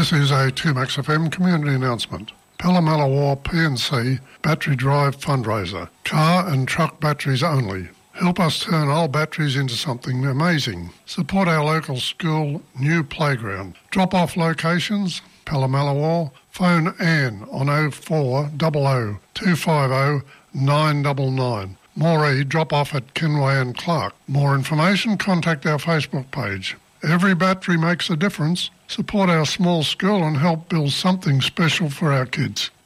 This is a 2Max FM community announcement. Pallamalawa PNC Battery Drive Fundraiser. Car and truck batteries only. Help us turn old batteries into something amazing. Support our local school new playground. Drop-off locations, Pallamalawa. Phone Anne on 0400 250 999. Moree, drop-off at Kenway and Clark. More information, contact our Facebook page. Every battery makes a difference. Support our small school and help build something special for our kids.